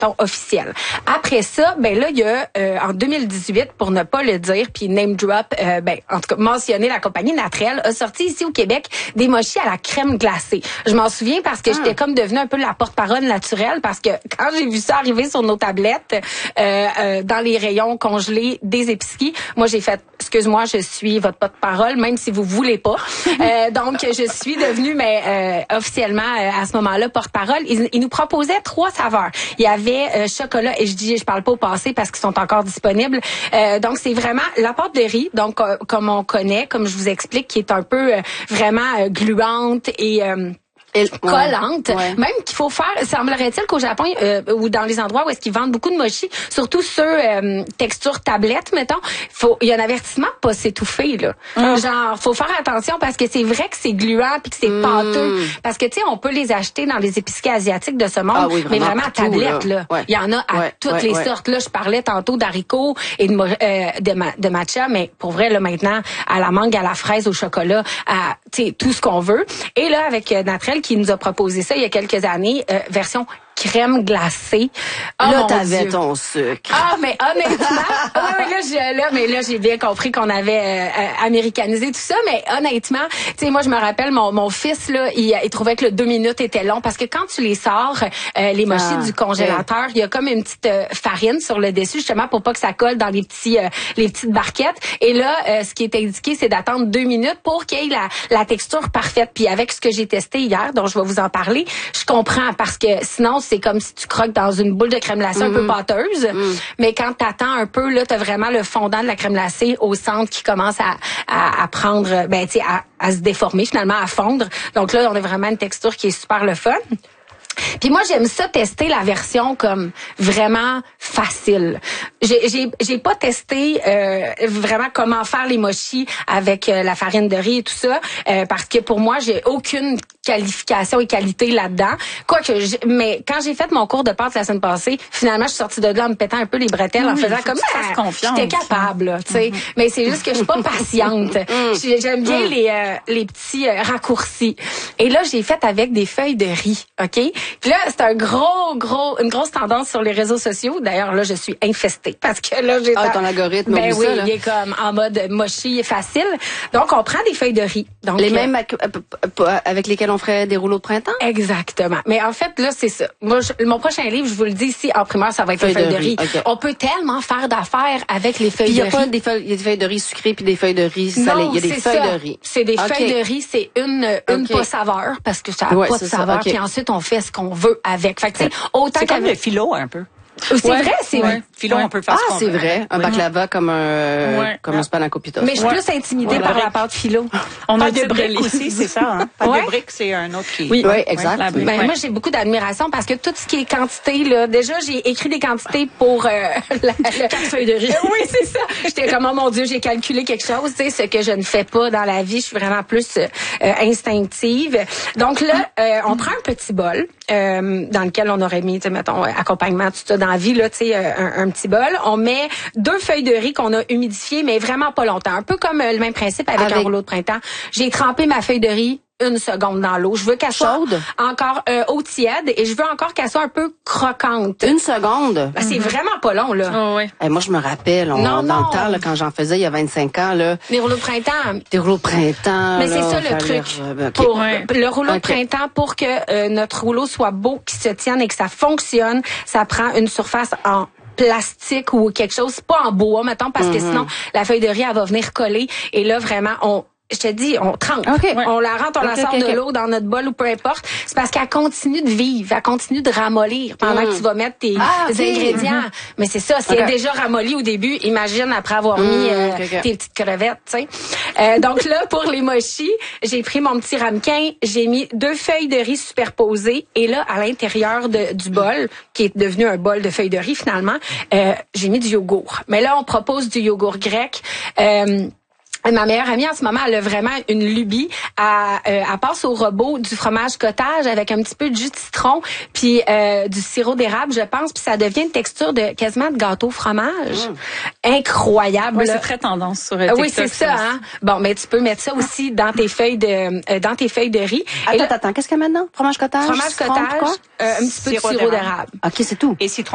ton officiel. Après ça, ben là, il y a en 2018, pour ne pas le dire, puis name drop, en tout cas mentionner la compagnie Natrel, a sorti ici au Québec des mochis à la crème glacée. Je m'en souviens parce que j'étais comme devenue un peu la porte-parole naturelle, parce que quand j'ai vu ça arriver sur nos tablettes, dans les rayons congelés des épiceries, moi j'ai fait, excuse-moi, je suis votre porte-parole, même si vous voulez pas. Donc je suis devenue, officiellement à ce moment-là porte-parole. Ils nous proposaient 3 saveurs. Il y avait chocolat, et je parle pas au passé parce qu'ils sont encore disponibles. Donc c'est vraiment la pâte de riz, donc comme on connaît, comme je vous explique, qui est un peu vraiment gluante et collante, même qu'il faut faire, semblerait-il qu'au Japon ou dans les endroits où est-ce qu'ils vendent beaucoup de mochi, surtout ceux texture tablette, mettons, il y a un avertissement de pas s'étouffer là. Genre faut faire attention parce que c'est vrai que c'est gluant puis que c'est pâteux, parce que tu sais on peut les acheter dans les épiceries asiatiques de ce monde, mais vraiment à tablette là. Il y en a à toutes les sortes là. Je parlais tantôt d'haricots et de matcha, mais pour vrai là maintenant à la mangue, à la fraise, au chocolat, à tu sais tout ce qu'on veut. Et là avec Natrel qui nous a proposé ça il y a quelques années, version crème glacée. Là, t'avais ton sucre. Mais honnêtement, là, j'ai bien compris qu'on avait américanisé tout ça, mais honnêtement, tu sais, moi, je me rappelle, mon fils, là, il trouvait que le 2 minutes était long, parce que quand tu les sors, les mochis du congélateur, il y a comme une petite farine sur le dessus, justement, pour pas que ça colle dans les petites barquettes. Et là, ce qui est indiqué, c'est d'attendre 2 minutes pour qu'il y ait la texture parfaite. Puis avec ce que j'ai testé hier, dont je vais vous en parler, je comprends, parce que sinon, c'est comme si tu croques dans une boule de crème glacée un peu pâteuse. Mais quand t'attends un peu, là, t'as vraiment le fondant de la crème glacée au centre qui commence à prendre, tu sais, à se déformer, finalement, à fondre. Donc là, on a vraiment une texture qui est super le fun. Puis moi, j'aime ça tester la version comme vraiment facile. J'ai pas testé vraiment comment faire les mochis avec la farine de riz et tout ça, parce que pour moi, j'ai aucune qualification et qualité là-dedans. Mais quand j'ai fait mon cours de pâtes la semaine passée, finalement, je suis sortie de là en me pétant un peu les bretelles, en faisant comme ça. J'étais capable, tu sais. Mais c'est juste que je suis pas patiente. J'aime bien les petits raccourcis. Et là, j'ai fait avec des feuilles de riz, OK? Puis là, c'est une grosse tendance sur les réseaux sociaux. D'ailleurs, là, je suis infestée parce que là, j'ai ton algorithme. Ben oui, il est comme en mode mochi facile. Donc, on prend des feuilles de riz. Donc, les mêmes avec lesquels on ferait des rouleaux de printemps? Exactement. Mais en fait, là, c'est ça. Moi, mon prochain livre, je vous le dis ici, en primaire, ça va être les feuilles de riz. Okay. On peut tellement faire d'affaires avec les feuilles de riz. Il y a des feuilles de riz sucrées puis des feuilles de riz salées. Il y a des feuilles de riz. C'est des feuilles de riz, c'est une pas saveur parce que ça a pas de saveur. Puis ensuite, on fait ce qu'on veut avec. Fait que, tu sais, autant c'est comme le philo un peu. C'est vrai, c'est vrai. Philo, on peut faire ce qu'on c'est vrai. Un baklava comme un spanakopita. Mais je suis plus intimidée par la pâte philo. On a de briques aussi, c'est ça. Hein? Pâte de briques, c'est un autre qui... Oui, exact. Moi, j'ai beaucoup d'admiration parce que tout ce qui est quantité, là, déjà, j'ai écrit des quantités pour la feuille de riz. Oui, c'est ça. J'étais comme, oh mon Dieu, j'ai calculé quelque chose, tu sais, ce que je ne fais pas dans la vie. Je suis vraiment plus instinctive. Donc là, on prend un petit bol dans lequel on aurait mis, mettons, accompagnement, tout ça, dans la vie, là, tu sais, un petit bol. On met 2 feuilles de riz qu'on a humidifiées, mais vraiment pas longtemps. Un peu comme le même principe avec un rouleau de printemps. J'ai trempé ma feuille de riz 1 seconde dans l'eau. Je veux qu'elle soit encore eau tiède et je veux encore qu'elle soit un peu croquante. 1 seconde? C'est vraiment pas long, là. Oh, ouais. Moi, je me rappelle, dans le temps, là, quand j'en faisais il y a 25 ans, là. Les rouleaux de printemps. Des rouleaux de printemps. Mais c'est ça le truc. Pour le rouleau de printemps, pour que notre rouleau soit beau, qu'il se tienne et que ça fonctionne, ça prend une surface en plastique ou quelque chose, pas en bois, mettons, parce que sinon, la feuille de riz, elle va venir coller. Et là, vraiment, je te dis, on trempe. On la rentre, on la sort de l'eau dans notre bol ou peu importe. C'est parce qu'elle continue de vivre, elle continue de ramollir pendant que tu vas mettre tes ingrédients. Mais c'est ça, si elle est déjà ramollie au début, imagine après avoir mis tes petites crevettes, tu sais. Donc là, pour les mochis, j'ai pris mon petit ramequin, j'ai mis 2 feuilles de riz superposées et là, à l'intérieur du bol, qui est devenu un bol de feuilles de riz finalement, j'ai mis du yogourt. Mais là, on propose du yogourt grec. Ma meilleure amie en ce moment, elle a vraiment une lubie. Elle passe au robot du fromage cottage avec un petit peu de jus de citron puis du sirop d'érable, je pense, puis ça devient une texture de quasiment de gâteau fromage. Incroyable. Oui, c'est très tendance sur TikTok. Oui, c'est ça. Hein? Bon, mais tu peux mettre ça aussi dans tes feuilles de riz. Attends, qu'est-ce qu'il y a maintenant? Fromage cottage? Fromage cottage, un petit peu de sirop d'érable. OK, c'est tout. Et citron.